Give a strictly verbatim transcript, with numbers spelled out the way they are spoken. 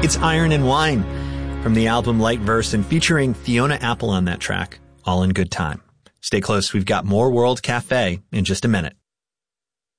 It's Iron and Wine from the album Light Verse and featuring Fiona Apple on that track, All in Good Time. Stay close. We've got more World Cafe in just a minute.